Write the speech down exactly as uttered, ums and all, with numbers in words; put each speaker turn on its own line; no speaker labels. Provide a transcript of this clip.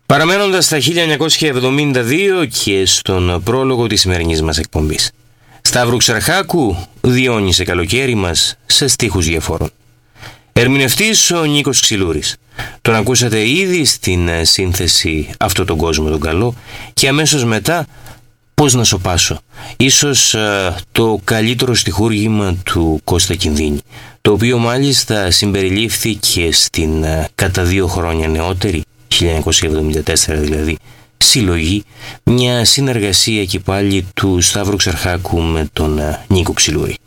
Παραμένοντας στα χίλια εννιακόσια εβδομήντα δύο και στον πρόλογο της σημερινής μας εκπομπής. Σταύρου Ξαρχάκου, Διόνυσε καλοκαίρι μας, σε στίχους διαφόρων. Ερμηνευτής ο Νίκος Ξυλούρης. Τον ακούσατε ήδη στην σύνθεση «Αυτό τον κόσμο τον καλό» και αμέσως μετά «Πώς να σωπάσω». Ίσως α, το καλύτερο στιχούργημα του Κώστα Κινδύνη, το οποίο μάλιστα συμπεριλήφθηκε στην α, κατά δύο χρόνια νεότερη, χίλια εννιακόσια εβδομήντα τέσσερα δηλαδή, συλλογή, μια συνεργασία και πάλι του Σταύρου Ξαρχάκου με τον α, Νίκο Ξυλούρη.